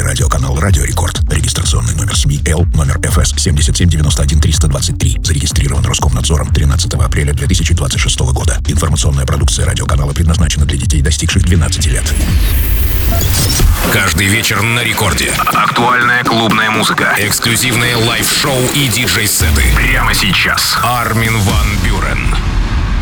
радиоканал «Радио Рекорд». Регистрационный номер СМИ Л, номер ФС 7791-323. Зарегистрирован Роскомнадзором 13 апреля 2026 года. Информационная продукция радиоканала предназначена для детей, достигших 12 лет. Каждый вечер на Рекорде. Актуальная клубная музыка. Эксклюзивные лайв-шоу и диджей-сеты. Прямо сейчас. Армин ван Бюрен.